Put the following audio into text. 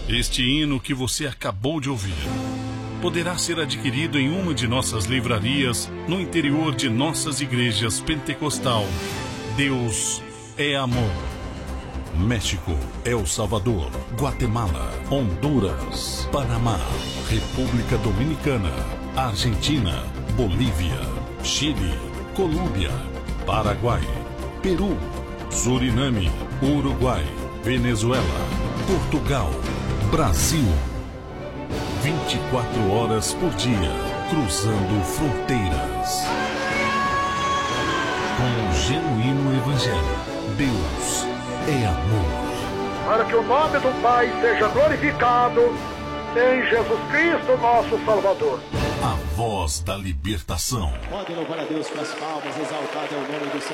Este hino que você acabou de ouvir poderá ser adquirido em uma de nossas livrarias no interior de nossas igrejas pentecostal. Deus é amor. México, El Salvador, Guatemala, Honduras, Panamá, República Dominicana, Argentina, Bolívia, Chile, Colômbia, Paraguai, Peru, Suriname, Uruguai, Venezuela, Portugal, Brasil. 24 horas por dia, cruzando fronteiras. Com o genuíno evangelho, Deus é amor. Para que o nome do Pai seja glorificado em Jesus Cristo, nosso Salvador. A voz da libertação. Pode louvar a Deus com as palmas, exaltado é o nome do Senhor.